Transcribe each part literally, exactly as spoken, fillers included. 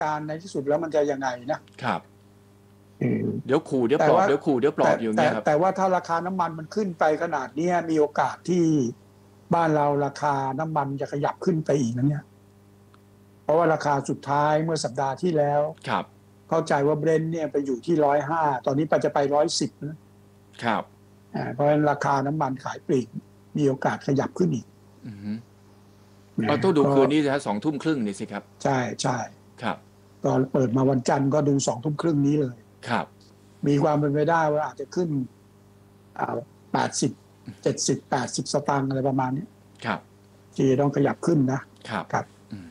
การในที่สุดแล้วมันจะยังไงนะครับเดี๋ยวขู่เดี๋ยวปลอบเดี๋ยวขู่เดี๋ยวปลอบอยู่เนี่ยครับแต่ว่าถ้าราคาน้ำมันมันขึ้นไปขนาดนี้มีโอกาสที่บ้านเราราคาน้ำมันจะขยับขึ้นไปอีกนะเนี่ยเพราะว่าราคาสุดท้ายเมื่อสัปดาห์ที่แล้วครับเข้าใจว่าเบรนท์เนี่ยไปอยู่ที่ร้อยห้าตอนนี้ไปจะไปร้อยสิบนะครับอ่าเพราะฉะนั้นราคาน้ำมันขายปลีกมีโอกาสขยับขึ้นอีกอือฮึเราต้องดูคืนนี้นะฮะสองทุ่มครึ่งนี่สิครับใช่ใช่ครับตอนเปิดมาวันจันทร์ก็ดูสองทุ่มครึ่งนี้เลยครับมีความเป็นไปได้ว่าอาจจะขึ้นอ่าแปดสิบเจ็ดสิบแปดสิบสตางค์อะไรประมาณนี้ครับที่ต้องขยับขึ้นนะครับครับ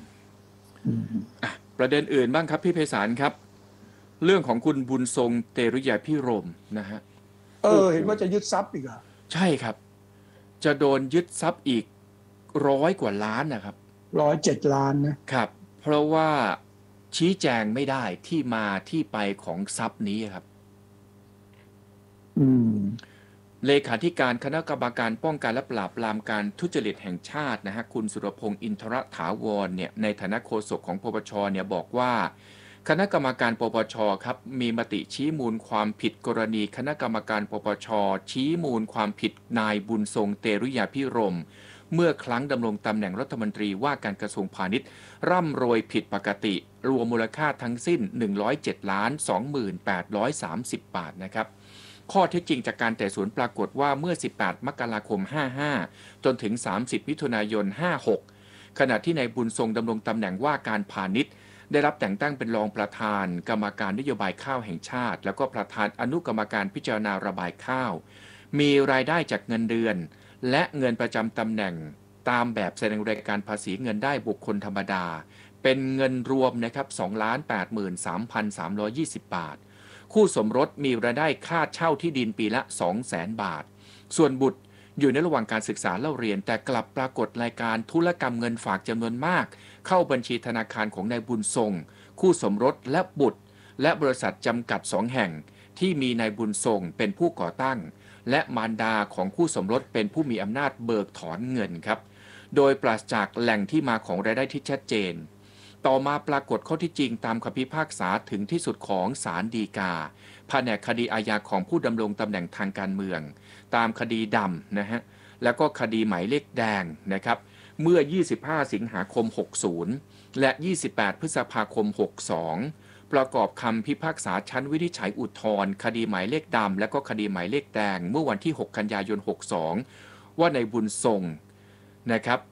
ประเด็นอื่นบ้างครับพี่ไพศาลครับเรื่องของคุณบุญทรงเตรุยาพิรมนะฮะเออเห็นว่าจะยึดทรัพย์อีกอ่ะใช่ครับจะโดนยึดทรัพย์อีกร้อยกว่าล้านนะครับร้อยเจ็ดล้านนะครับเพราะว่าชี้แจงไม่ได้ที่มาที่ไปของทรัพย์นี้ครับอืมเลขาธิการคณะกรรมการป้องกันและปราบปรามการทุจริตแห่งชาตินะฮะคุณสุรพงษ์อินทรถาวรเนี่ยในฐานะโฆษกของปปชเนี่ยบอกว่าคณะกรรมการปปชครับมีมติชี้มูลความผิดกรณีคณะกรรมการปปชชี้มูลความผิดนายบุญทรงเตรุยาพิรมเมื่อครั้งดำรงตำแหน่งรัฐมนตรีว่าการกระทรวงพาณิชย์ร่ำรวยผิดปกติรวมมูลค่าทั้งสิ้นหนึ่งร้อยเจ็ดล้านสองหมื่นแปดร้อยสามสิบบาทนะครับข้อเท็จจริงจากการไต่สวนปรากฏว่าเมื่อสิบแปดมกราคมห้าห้าจนถึงสามสิบมิถุนายนห้าหกขณะที่นายบุญทรงดำรงตำแหน่งว่าการพาณิชย์ได้รับแต่งตั้งเป็นรองประธานกรรมการนโยบายข้าวแห่งชาติแล้วก็ประธานอนุกรรมการพิจารณาระบายข้าวมีรายได้จากเงินเดือนและเงินประจำตำแหน่งตามแบบแสดงรายการภาษีเงินได้บุคคลธรรมดาเป็นเงินรวมนะครับ สองล้านแปดหมื่นสามพันสามร้อยยี่สิบ บาทคู่สมรสมีรายได้ค่าเช่าที่ดินปีละ สองแสน บาทส่วนบุตรอยู่ในระหว่างการศึกษาเล่าเรียนแต่กลับปรากฏรายการธุรกรรมเงินฝากจำนวนมากเข้าบัญชีธนาคารของนายบุญทรงคู่สมรสและบุตรและบริษัทจำกัดสองแห่งที่มีนายบุญทรงเป็นผู้ก่อตั้งและมารดาของคู่สมรสเป็นผู้มีอำนาจเบิกถอนเงินครับโดยปราศจากแหล่งที่มาของรายได้ที่ชัดเจนต่อมาปรากฏข้อที่จริงตามคำพิพากษาถึงที่สุดของศาลฎีกาแผนกคดีอาญาของผู้ดำรงตำแหน่งทางการเมืองตามคดีดำนะฮะแล้วก็คดีหมายเลขแดงนะครับเมื่อยี่สิบห้าสิงหาคมหกสิบและยี่สิบแปดพฤษภาคมหกสิบสองประกอบคำพิพากษาชั้นวินิจฉัยอุทธรณ์คดีหมายเลขดำและก็คดีหมายเลขแดงเมื่อวันที่หกกันยายนหกสิบสองว่าในบุญทรงนะครับ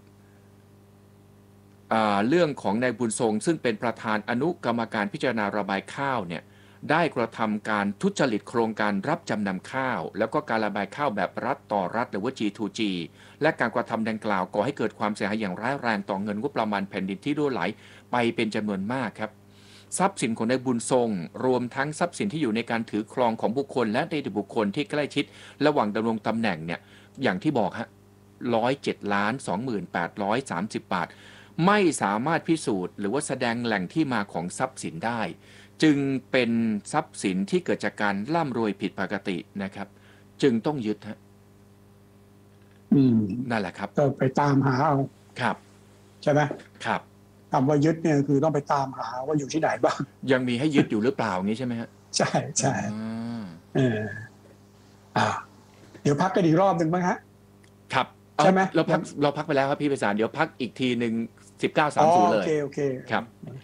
เรื่องของนายบุญทรงซึ่งเป็นประธานอนุกรรมการพิจารณาระบายข้าวเนี่ยได้กระทำการทุจริตโครงการรับจำนำข้าวแล้วก็การระบายข้าวแบบรัฐต่อรัฐหรือว่า จี ทู จี และการกระทำดังกล่าวก่อให้เกิดความเสียหายอย่างร้ายแรงต่อเงินงบประมาณแผ่นดินที่รั่วไหลไปเป็นจำนวนมากครับทรัพย์สินของนายบุญทรงรวมทั้งทรัพย์สินที่อยู่ในการถือครองของบุคคลและนิติบุคคลที่ใกล้ชิดระหว่างดำรงตำแหน่งเนี่ยอย่างที่บอกฮะร้อยเจ็ดล้านสองหมื่นแปดร้อยสามสิบบาทไม่สามารถพิสูจน์หรือว่าแสดงแหล่งที่มาของทรัพย์สินได้จึงเป็นทรัพย์สินที่เกิดจากการร่ำรวยผิดปกตินะครับจึงต้องยึดฮะอืมนั่นแหละครับก็ไปตามหาเอาครับใช่ไหมครับคำว่ายึดเนี่ยคือต้องไปตามหาว่าอยู่ที่ไหนบ้างยังมีให้ยึดอยู่หรือเปล่างี้ใช่ไหมฮะใช่ใช่เอออ่าเดี๋ยวพักกันอีกรอบหนึ่งมั้งฮะครับใช่ไหมเราพักเราพักไปแล้วครับพี่ไพศาลเดี๋ยวพักอีกทีหนึ่งสิบเก้าสามศูนย์เลยโอเคโอเคครับ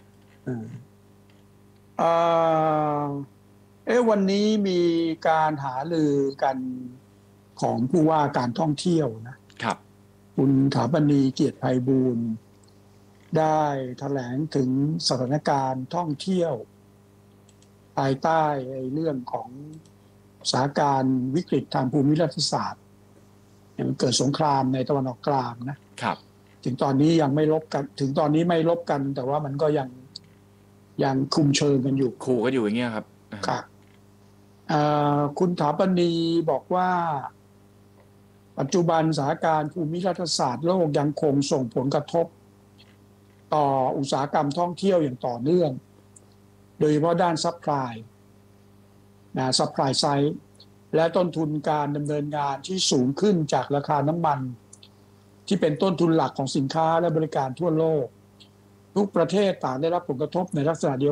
เอ่อเอ๊ะวันนี้มีการหารือกันของผู้ว่าการท่องเที่ยวนะครับคุณถาปณีเกียรติไพบูลย์ได้แถลงถึงสถานการณ์ท่องเที่ยวภายใต้เรื่องของสถานการณ์วิกฤตทางภูมิรัฐศาสตร์เกิดสงครามในตะวันออกกลางนะครับถึงตอนนี้ยังไม่ลบกันถึงตอนนี้ไม่ลบกันแต่ว่ามันก็ยังยังคุมเชิงกันอยู่ขู่กันอยู่อย่างเงี้ยครับครับคุณถาปณีบอกว่าปัจจุบันสถานการณ์ภูมิรัฐศาสตร์โลกยังคงส่งผลกระทบต่ออุตสาหกรรมท่องเที่ยวอย่างต่อเนื่องโดยเฉพาะด้านซัพพลายนะซัพพลายไซด์และต้นทุนการดำเนินงานที่สูงขึ้นจากราคาน้ำมันที่เป็นต้นทุนหลักของสินค้าและบริการทั่วโลกทุกประเทศต่างได้รับผลกระทบในลักษณะเดียว